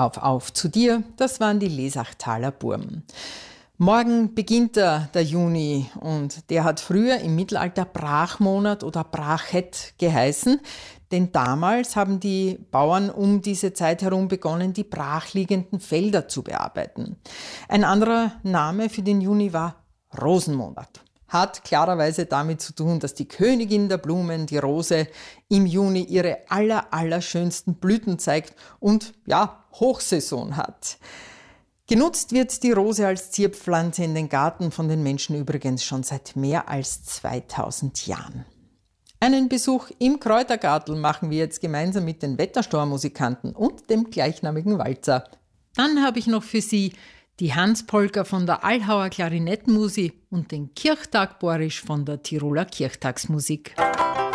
Auf zu dir, das waren die Lesachtaler Burm. Morgen beginnt der Juni und der hat früher im Mittelalter Brachmonat oder Brachet geheißen, denn damals haben die Bauern um diese Zeit herum begonnen, die brachliegenden Felder zu bearbeiten. Ein anderer Name für den Juni war Rosenmonat. Hat klarerweise damit zu tun, dass die Königin der Blumen, die Rose, im Juni ihre allerschönsten Blüten zeigt und Hochsaison hat. Genutzt wird die Rose als Zierpflanze in den Garten von den Menschen übrigens schon seit mehr als 2000 Jahren. Einen Besuch im Kräutergarten machen wir jetzt gemeinsam mit den Wetterstore-Musikanten und dem gleichnamigen Walzer. Dann habe ich noch für Sie die Hans-Polka von der Allhauer Klarinettenmusik und den Kirchtag-Borisch von der Tiroler Kirchtagsmusik.